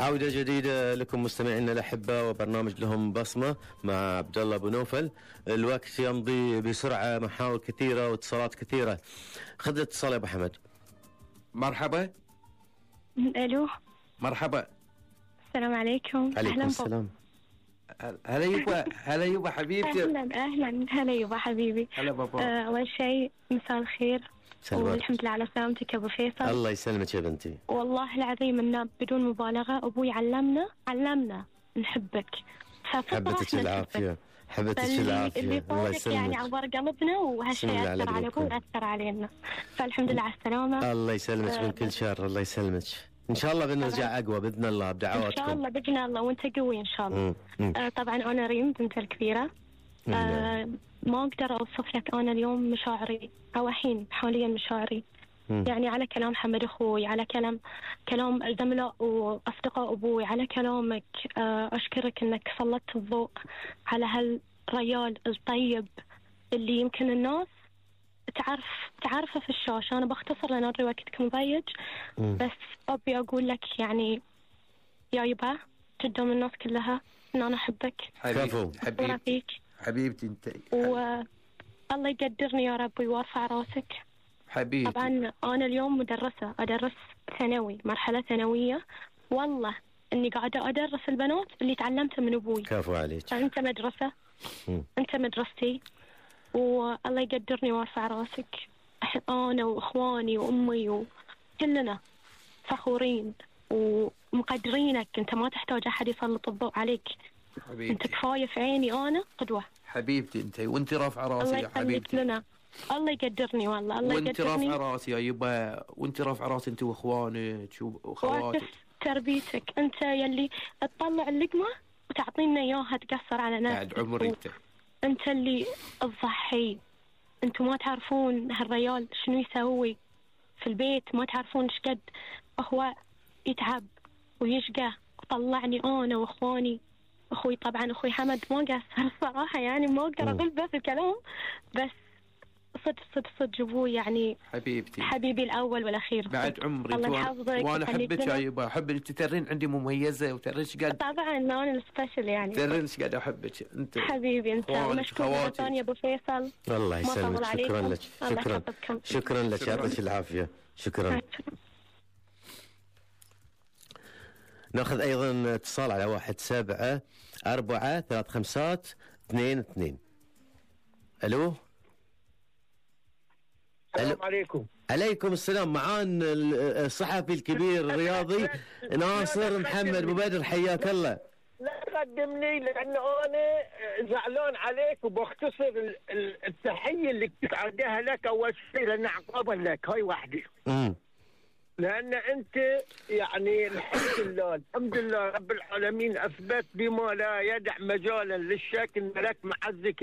عودة جديدة لكم مستمعينا الأحبة وبرنامج لهم بصمة مع عبد الله أبو نوفل. الوقت يمضي بسرعة، محاور كثيرة واتصالات كثيرة. خذ الاتصال يا أبو حمد. مرحبا. الو مرحبا. السلام عليكم. عليكم السلام. هلا يبا حبيبتي. اهلا هلا يبا حبيبي. هلا بابا. اول شيء مساء الخير والحمد لله على سلامتك يا ابو فيصل. الله يسلمك يا بنتي. والله العظيم انه بدون مبالغه ابوي علمنا نحبك. حبتك العافيه، حبتك العافيه. الله يسلمك. يعني عبر قلبنا وهالشيء اثر على ابوي واثر علينا، فالحمد لله على السلامه. الله يسلمك من كل شر. الله يسلمك. ان شاء الله بنرجع اقوى باذن الله بدعواتكم. ان شاء الله باذن الله وانت قوي ان شاء الله. طبعا انا ريم بنت الكبيره. ما اقدر اوصف لك انا اليوم مشاعري او الحين حاليا مشاعري. يعني على كلام حمد اخوي، على كلام الزملاء واصدقاء ابوي، على كلامك. اشكرك انك سلطت الضوء على هالريال الطيب اللي يمكن الناس تعرفه في الشاشة. أنا بختصر لأن أدري وقتك مضيق، بس أبي أقول لك يعني يا يبا قدام الناس كلها إن أنا أحبك. حبيبتي أنت. والله يقدرني يا رب ويرفع راسك حبيبتي. طبعا أنا اليوم مدرسة، أدرس ثانوي، مرحلة ثانوية. والله إني قاعدة أدرس البنات اللي تعلمته من أبوي. كفو عليك. أنت مدرسة، أنت مدرستي، والله يقدرني وارفع راسك. أنا وإخواني وأمي وكلنا فخورين ومقدرينك. أنت ما تحتاج أحد يسلط الضوء عليك. حبيبتي. أنت كفاية في عيني، أنا قدوة. حبيبتي أنت، وأنت رافعة راسي يا حبيبتي. لنا. الله يقدرني والله. الله وأنت يقدرني. رافعة راسي يا يبا، وأنت رافعة راسي أنت وإخوانك وأخواتك. تربيتك أنت يلي تطلع اللقمة وتعطينا إياها تقصر على نفسك. بعد عمري أنت اللي تضحي. أنتم ما تعرفون هالريال شنو يسوي في البيت، ما تعرفون ايش قد هو يتعب ويشقى وطلعني أنا وإخواني. أخوي طبعا أخوي حمد ما قصر الصراحة، يعني ما أقدر أقول بس الكلام، بس صدق أبوي يعني حبيبتي، حبيبي الأول والأخير. بعد عمري. الله يحفظك. وأنا أحبك يا يبا، أحب أنت ترين عندي مميزة وترين ايش قد. طبعا أنا السبيشل يعني. ترين ايش قد أحبك أنت حبيبي أنت. مشكور مرة ثانية أبو فيصل. الله يسلمك. شكرا لك. شكرا لك. يعطيك العافية. شكرا. ناخذ أيضا اتصال على 17-4-3-5-2-2. ألو. السلام عليكم. عليكم السلام. معان الصحفي الكبير الرياضي ناصر محمد أبو بدر، حياك الله. لا تقدمني لأنه أنا زعلان عليك، وبختصر التحية اللي كنت أعديها لك أول شيء لأن عقابا لك هاي وحدي. لأن أنت يعني الحمد لله رب العالمين أثبت بما لا يدع مجالا للشك أن لك معزك